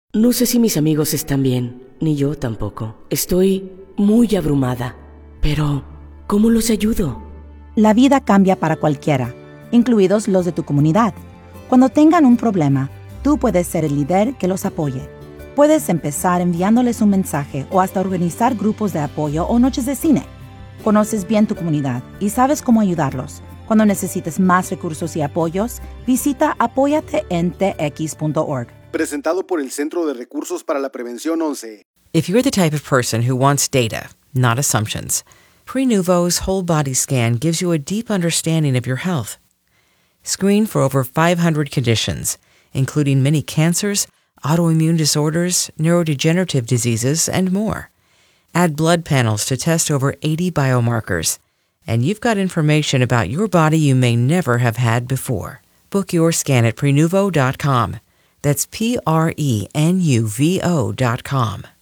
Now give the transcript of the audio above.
No sé si mis amigos están bien, ni yo tampoco. Estoy muy abrumada. Pero, ¿cómo los ayudo? La vida cambia para cualquiera, incluidos los de tu comunidad. Cuando tengan un problema, tú puedes ser el líder que los apoye. Puedes empezar enviándoles un mensaje o hasta organizar grupos de apoyo o noches de cine. Conoces bien tu comunidad y sabes cómo ayudarlos. Cuando necesites más recursos y apoyos, visita apoyatentx.org. Presentado por el Centro de Recursos para la Prevención 11. If you're the type of person who wants data, not assumptions, Prenuvo's whole body scan gives you a deep understanding of your health. Screen for over 500 conditions, including many cancers, autoimmune disorders, neurodegenerative diseases, and more. Add blood panels to test over 80 biomarkers, and you've got information about your body you may never have had before. Book your scan at Prenuvo.com. That's Prenuvo.com.